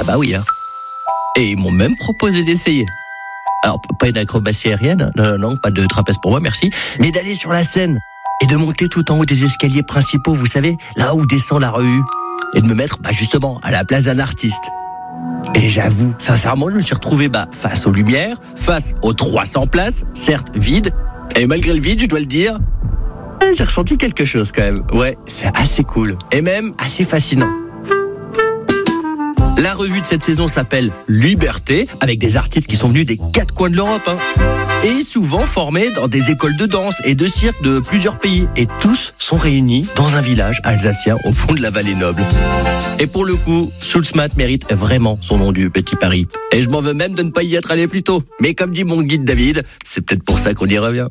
Ah bah oui, hein. Et ils m'ont même proposé d'essayer. Alors, pas une acrobatie aérienne, non, pas de trapèze pour moi, merci, mais d'aller sur la scène et de monter tout en haut des escaliers principaux, vous savez, là où descend la rue, et de me mettre, justement, à la place d'un artiste. Et j'avoue, sincèrement, je me suis retrouvé, face aux lumières, face aux 300 places, certes vides, et malgré le vide, je dois le dire, j'ai ressenti quelque chose quand même. Ouais, c'est assez cool, et même assez fascinant. La revue de cette saison s'appelle Liberté, avec des artistes qui sont venus des 4 coins de l'Europe, et souvent formés dans des écoles de danse et de cirque de plusieurs pays. Et tous sont réunis dans un village alsacien au fond de la vallée noble. Et pour le coup, Soulsmat mérite vraiment son nom du petit Paris. Et je m'en veux même de ne pas y être allé plus tôt. Mais comme dit mon guide David, c'est peut-être pour ça qu'on y revient.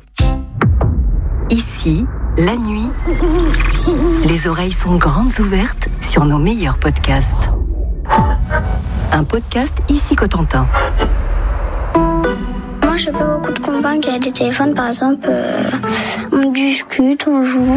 Ici, la nuit, les oreilles sont grandes ouvertes sur nos meilleurs podcasts. Un podcast ici Cotentin. Moi, je fais beaucoup de combats qui a des téléphones, par exemple, on discute, on joue.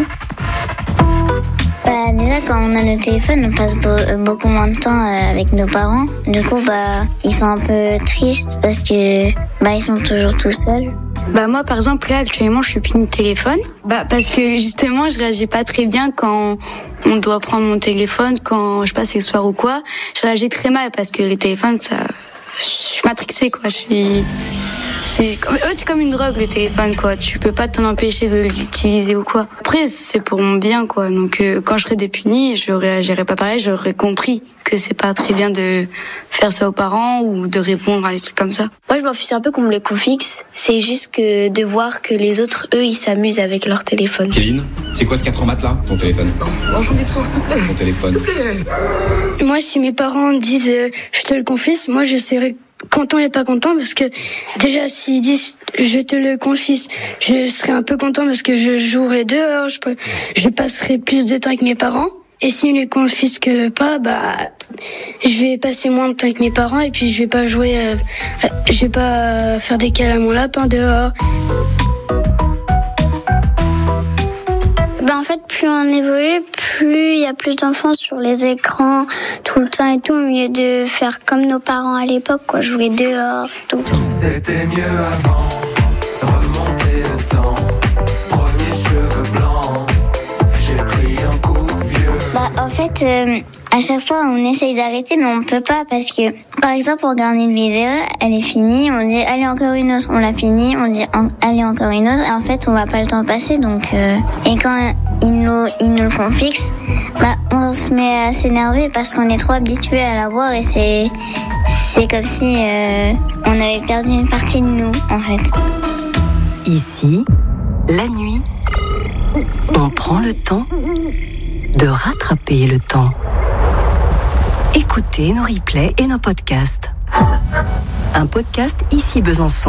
Déjà, quand on a nos téléphones, on passe beaucoup moins de temps avec nos parents. Du coup, ils sont un peu tristes parce que ils sont toujours tout seuls. Moi, par exemple, là, actuellement, je suis puni de téléphone. Parce que, justement, je réagis pas très bien quand on doit prendre mon téléphone, quand, je sais pas, c'est le soir ou quoi. Je réagis très mal parce que les téléphones, je suis matrixée, quoi. C'est comme une drogue, le téléphone, quoi. Tu peux pas t'en empêcher de l'utiliser ou quoi. Après, c'est pour mon bien, quoi. Donc, quand je serais dépunie, je réagirais pas pareil. J'aurais compris que c'est pas très bien de faire ça aux parents ou de répondre à des trucs comme ça. Moi, je m'en fiche un peu qu'on me le confixe. C'est juste que de voir que les autres, eux, ils s'amusent avec leur téléphone. Kevin, c'est quoi ce 4 mat là, ton téléphone? Non, j'en ai besoin, s'il te plaît. Ton téléphone. S'il te plaît. Moi, si mes parents disent je te le confie, moi, je serais content et pas content parce que déjà s'ils disent je te le confie, je serais un peu content parce que je jouerai dehors, je passerai plus de temps avec mes parents. Et s'ils ne le confisquent pas, je vais passer moins de temps avec mes parents et puis je vais pas jouer, je vais pas faire des câlins à mon lapin dehors. En fait, plus on évolue, plus il y a plus d'enfants sur les écrans tout le temps et tout, au mieux de faire comme nos parents à l'époque, quoi, jouer dehors, tout. C'était mieux avant, remonter le temps, premier cheveux blancs, j'ai pris un coup de vieux. En fait, à chaque fois, on essaye d'arrêter, mais on peut pas parce que, par exemple, on regarde une vidéo, elle est finie, on dit allez encore une autre, on l'a finie, on dit allez encore une autre, et en fait, on va pas le temps passer, donc et quand il nous le confixe, on se met à s'énerver parce qu'on est trop habitué à la voir et c'est comme si on avait perdu une partie de nous, en fait. Ici, la nuit, on prend le temps de rattraper le temps. Écoutez nos replays et nos podcasts. Un podcast Ici Besançon.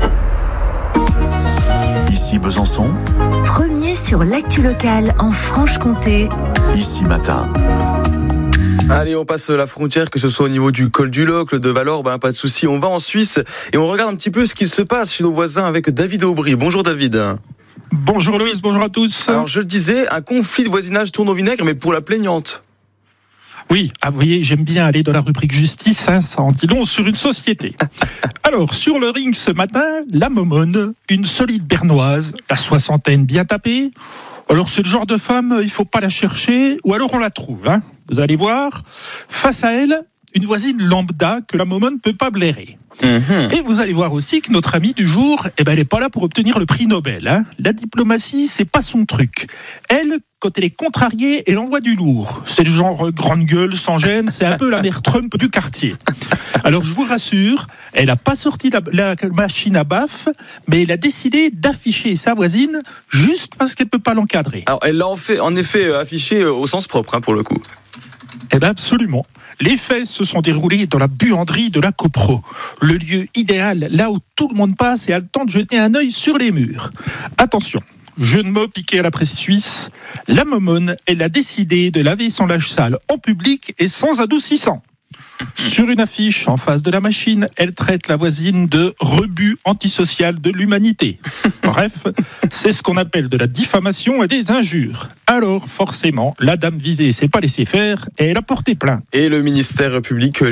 Ici Besançon. Premier sur l'actu locale en Franche-Comté. Ici Matin. Allez, on passe la frontière, que ce soit au niveau du col du Locle, de Valor, pas de souci. On va en Suisse et on regarde un petit peu ce qui se passe chez nos voisins avec David Aubry. Bonjour David. Bonjour Louise, bonjour à tous. Alors je le disais, un conflit de voisinage tourne au vinaigre, mais pour la plaignante. Oui, vous voyez, j'aime bien aller dans la rubrique justice, ça en dit long sur une société. Alors, sur le ring ce matin, la Momone, une solide bernoise, la soixantaine bien tapée. Alors c'est le genre de femme, il faut pas la chercher, ou alors on la trouve. Vous allez voir, face à elle, une voisine lambda que la Momone ne peut pas blairer. Et vous allez voir aussi que notre amie du jour, elle n'est pas là pour obtenir le prix Nobel. La diplomatie, c'est pas son truc. Elle, quand elle est contrariée, elle envoie du lourd. C'est le genre grande gueule, sans gêne, c'est un peu la mère Trump du quartier. Alors je vous rassure, elle n'a pas sorti la machine à baffe, mais elle a décidé d'afficher sa voisine juste parce qu'elle ne peut pas l'encadrer. Alors elle l'a en effet affiché au sens propre, pour le coup. Eh bien absolument. Les faits se sont déroulés dans la buanderie de la Copro, le lieu idéal, là où tout le monde passe et a le temps de jeter un œil sur les murs. Attention, jeu de mots piqué à la presse suisse, la Momone, elle a décidé de laver son linge sale en public et sans adoucissant. Sur une affiche en face de la machine, elle traite la voisine de rebut antisocial de l'humanité. Bref, c'est ce qu'on appelle de la diffamation et des injures. Alors, forcément, la dame visée s'est pas laissée faire et elle a porté plainte. Et le ministère public